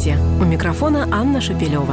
Здравствуйте! У микрофона Анна Шапилева.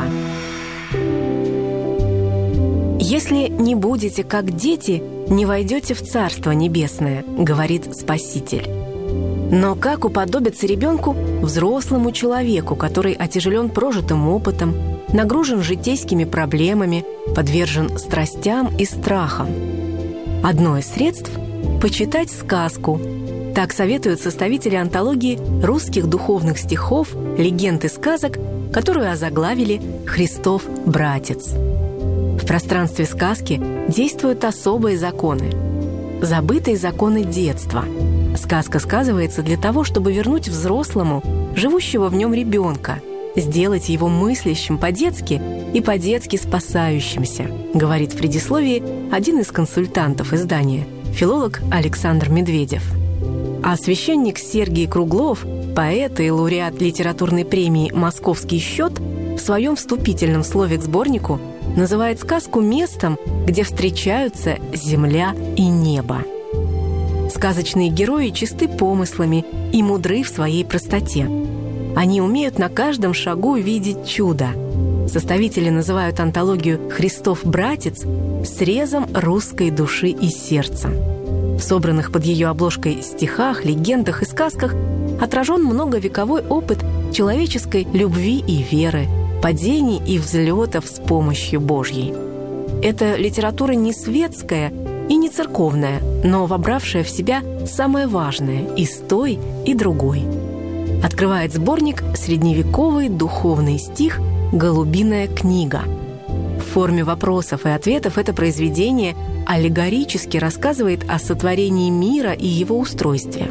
«Если не будете как дети, не войдете в Царство Небесное», — говорит Спаситель. Но как уподобиться ребенку взрослому человеку, который отяжелен прожитым опытом, нагружен житейскими проблемами, подвержен страстям и страхам? Одно из средств — почитать сказку. Так советуют составители антологии русских духовных стихов, легенд и сказок, которую озаглавили «Христов братец». В пространстве сказки действуют особые законы. Забытые законы детства. Сказка сказывается для того, чтобы вернуть взрослому, живущего в нем ребенка, сделать его мыслящим по-детски и по-детски спасающимся, говорит в предисловии один из консультантов издания, филолог Александр Медведев. А священник Сергий Круглов, поэт и лауреат литературной премии «Московский счет», в своем вступительном слове к сборнику называет сказку местом, где встречаются земля и небо. Сказочные герои чисты помыслами и мудры в своей простоте. Они умеют на каждом шагу видеть чудо. Составители называют антологию «Христов братец» срезом русской души и сердца. В собранных под ее обложкой стихах, легендах и сказках отражен многовековой опыт человеческой любви и веры, падений и взлетов с помощью Божьей. Это литература не светская и не церковная, но вобравшая в себя самое важное и с той, и другой. Открывает сборник средневековый духовный стих «Голубиная книга». В форме вопросов и ответов это произведение аллегорически рассказывает о сотворении мира и его устройстве.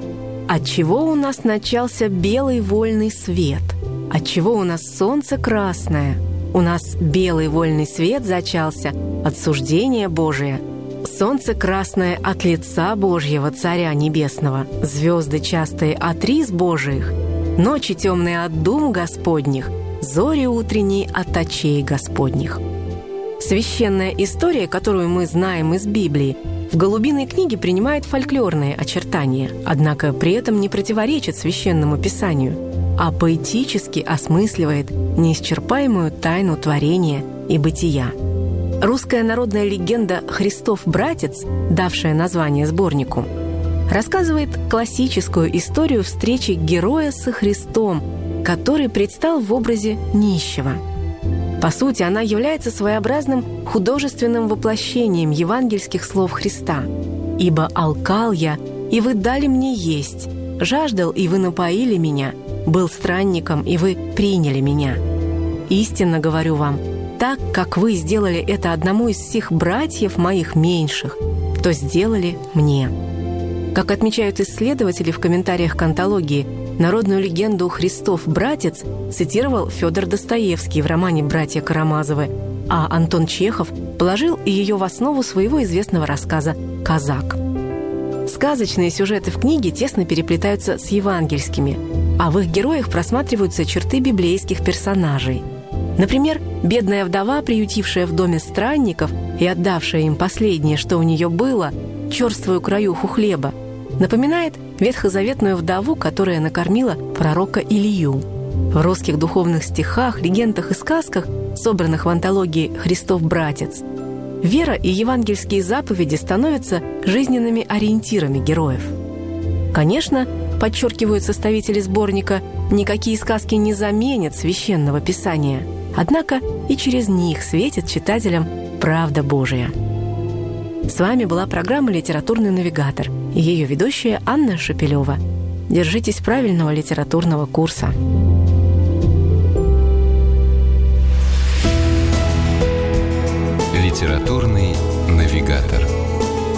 Отчего у нас начался белый вольный свет? Отчего у нас солнце красное? У нас белый вольный свет зачался от суждения Божия. Солнце красное от лица Божьего, Царя Небесного, звезды частые от рис Божиих, ночи темные от дум Господних, зори утренние от очей Господних. Священная история, которую мы знаем из Библии, в «Голубиной книге» принимает фольклорные очертания, однако при этом не противоречит Священному Писанию, а поэтически осмысливает неисчерпаемую тайну творения и бытия. Русская народная легенда «Христов братец», давшая название сборнику, рассказывает классическую историю встречи героя со Христом, который предстал в образе нищего. По сути, она является своеобразным художественным воплощением евангельских слов Христа. «Ибо алкал я, и вы дали мне есть, жаждал, и вы напоили меня, был странником, и вы приняли меня. Истинно говорю вам, так, как вы сделали это одному из всех братьев моих меньших, то сделали мне». Как отмечают исследователи в комментариях к антологии, народную легенду «Христов братец» цитировал Федор Достоевский в романе «Братья Карамазовы», а Антон Чехов положил ее в основу своего известного рассказа «Казак». Сказочные сюжеты в книге тесно переплетаются с евангельскими, а в их героях просматриваются черты библейских персонажей. Например, бедная вдова, приютившая в доме странников и отдавшая им последнее, что у нее было, черствую краюху хлеба, напоминает ветхозаветную вдову, которая накормила пророка Илью. В русских духовных стихах, легендах и сказках, собранных в антологии «Христов братец», вера и евангельские заповеди становятся жизненными ориентирами героев. Конечно, подчеркивают составители сборника, никакие сказки не заменят Священного Писания, однако и через них светит читателям правда Божия. С вами была программа «Литературный навигатор» и ее ведущая Анна Шапилева. Держитесь правильного литературного курса. «Литературный навигатор».